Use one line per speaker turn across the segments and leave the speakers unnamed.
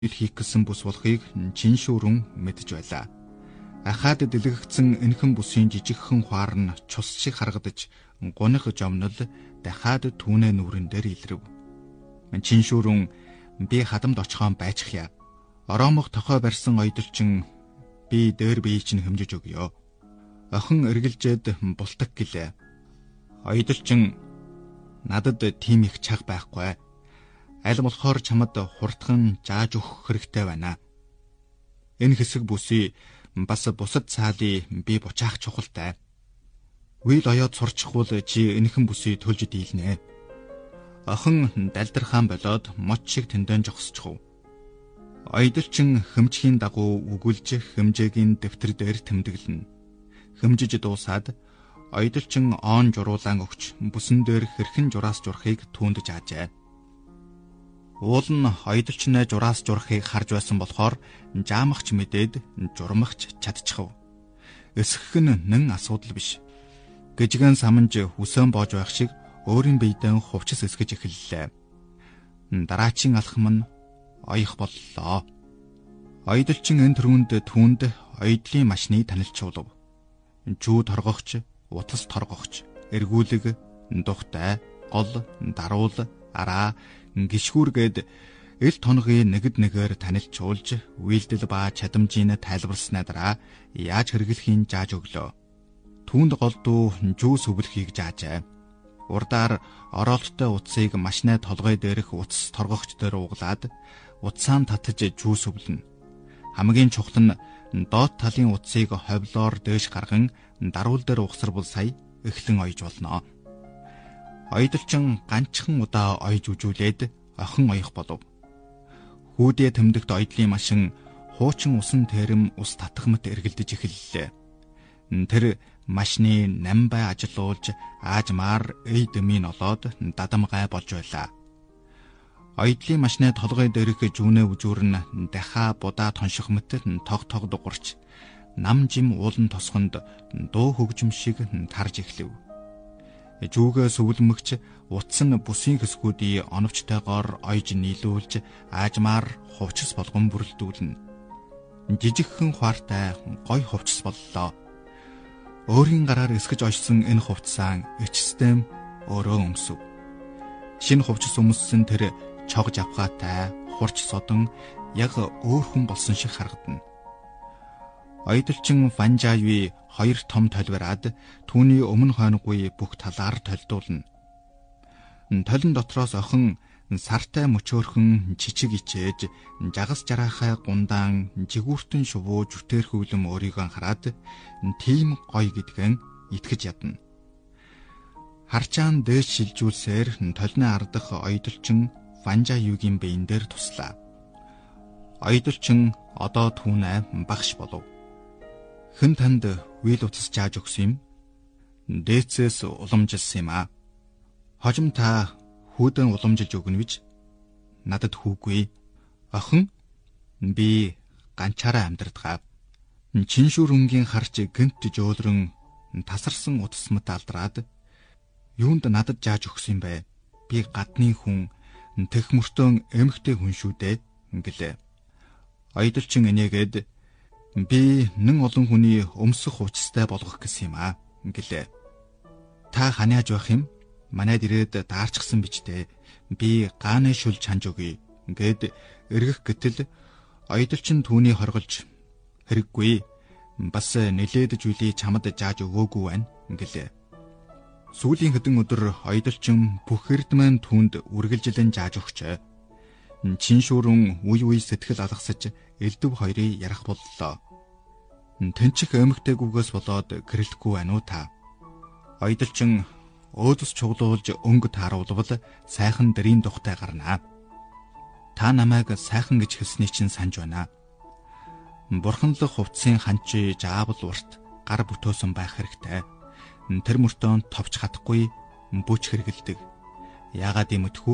хийх гэсэн бүс болохыг чин шүүрэн мэдж байлаа. Ахаад дэлгэгдсэн энхэн бүсийн жижигхэн хуар нь цус шиг харагдаж гуниг жомнол дахиад түүнээ нүрэн дээр илрэв. Чин шүүрэн би хадамд очихон байчихъя. Ороомох тохой барьсан ойдолчин би дээр бие чинь хэмжиж өгье. Охин эргэлжээд бултаг гэлээ. Ойдолчин надад тийм их чаг байхгүй. Аль болохоор чамд хурдхан зааж өгөх хэрэгтэй байна. Энэ хэсэг бүсий бас бусад цаалыг би бучаах чухалтай. Үйл оёод сурчихвал чи энэхэн бүсий төлж дийлнэ. Охин далдархаан болоод моч шиг тэндэн жогсчихв. Ойдолчин хэмжхийн дагуу үгүлж хэмжээгийн дэвтэр дээр тэмдэглэнэ. Хэмжиж дуусаад ойдолчин оон журуулан өгч бүсэн дээр хэрхэн жураас журахыг түүнд заажээ. Уул нь ойдолчнээ жураас журахыг харж байсан болохоор жаамагч мэдээд журмагч чадчихв. Эсгэх нь нэн асуудал биш. Гжигэн саманж хүсэн боож байх шиг өөрийн биедээ хувцас эсгэж эхэллээ. Дараачийн алхам нь оёх боллоо. Ойдолчин энэ төрөнд түүнд ойдлын машныг танилцуулв. Жүү торгогч, утас торгогч, эргүүлэг, духтай, гол, даруул, араа, гişгүүргээд эл тоногийн нэгд нэгээр танилцуулж, үйлдэл ба чадамжийг тайлбарласнаа дараа яаж хэрэглэхийг зааж өглөө. Түүнд голдуу жүү сүвлэхийг заажээ. Урдаар ороолттой утсыг машины толгой дээрх утас торгогч дээр углаад утсаан татаж жүү сүвлэнэ. Хамгийн чухал нь доод талын утсыг ховлоор дээш гарган даруул дээр угсарвал сая эхлэн ойж болно. Ойдолчин ганцхан удаа ойж үжүүлээд охин оёх болов. Хүүдээ тэмдэгт ойдлын машин хуучин усан тэрэм ус татахмат эргэлдэж эхэллээ. Тэр машины намбай ажилуулж аажмаар эйдмийн олоод дадамгай болж байлаа. Ойдлын машины толгой дээрх жүүнээ үжүүрн дахиа будаа тоншихмат тог дугурч нам жим уулан тосгонд дуу хөгжим шиг тарж эхлэв. Жүүгээ сүвлэмэгч утас нь бүсийн хэсгүүдийн оновчтойгоор ойж нийлүүлж аажмаар хувцас болгон бүрэлдүүлнэ. Жижигхэн хуартай гой хувцас боллоо. Өөрийн гараар эсгэж ойсон энэ хувцаан эцэстэм өөрөө өмсөв. Шинэ хувцас өмссөн тэр чогж авхаатай, хурч содон яг өөр хүн болсон шиг харагдана. Ойдолчин Ванжави хоёр том толбираад түүний өмнө хойногүй бүх талаар толдуулна. Толин дотроос охин сартай мөчөөрхөн чичиг ичээж жагас жараахай гундаан жигүүртэн шувуу жүтээрхүүлэн өөрийгөө хараад тийм гоё гэдгэн итгэж ядна. Харчаан дээш шилжүүлсээр толны ардах ойдолчин Ванжавигийн биен дээр туслаа. Ойдолчин одоо түүнээ багш болов. Хэн танд үйл утас зааж өгсөн юм? Дээцээс уламжилсан юм аа. Хожим та хүүдэн уламжилж өгнө гэж? Надад хүүгүй. Охин би ганчаараа амьдрадгаа. Чин шүүрэнгийн харч гэнт жөөлрөн тасарсан утасмат алдраад юунд надад зааж өгсөн юм бэ? Би гадны хүн, тех мөртөө эмхтэй хүн шүү дээ гэлээ. Ойдолчин энийгээд би нэн олон хүний өмсөх хувцастай болгох гэсэн юм аа гэлээ. Та ханиаж байх юм? Манайд ирээд даарчсан бичтэй. Би гааны шүл чанж өгье гээд эргэх гэтэл ойдолчин түүний хорголж хэрэггүй. Бас нэлээд зүйлийг чамд зааж өгөөгүй байна гэлээ. Сүүлийн хэдэн өдөр ойдолчин бүх эрдмэн түүнд үргэлжлэн зааж өгчээ. Чин шүүрэн үе сэтгэл алгасаж элдв хоёрыг ярах боллоо. Тэнчих эмэгтэйгүйгээс болоод гэрэлтэхгүй байна уу та? Ойдолчин өөдөс чуглуулж өнгө тааруулвал сайхан дэрийн тухтай гарнаа. Та намайг сайхан гэж хэлсний чинь санаж байна. Бурханлах хувцсын ханчи жаавал урт гар бүтөөсөн байх хэрэгтэй. Тэр мөртөө товч хатахгүй бүч хэргэлдэг. Яагаад юм өтхүү?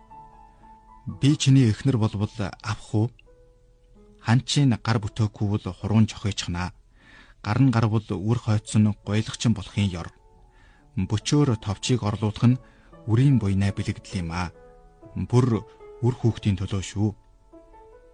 Би чиний эхнэр болвол авах уу? Ханчин гар бүтөөхгүй бол хуруунд жохойчхнаа. Гар нь гарвал үр хойцсон гойлгочин болохын ёр. Бөчөөр товчийг орлуулах нь үрийн буйнаа бэлэгдэл юм аа. Бүр үр хүүхдийн төлөө шүү.